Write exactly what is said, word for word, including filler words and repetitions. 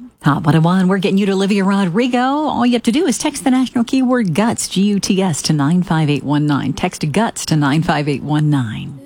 Hot one oh one, we're getting you to Olivia Rodrigo. All you have to do is text the national keyword GUTS, G U T S, to nine five eight one nine. Text GUTS to nine five eight one nine.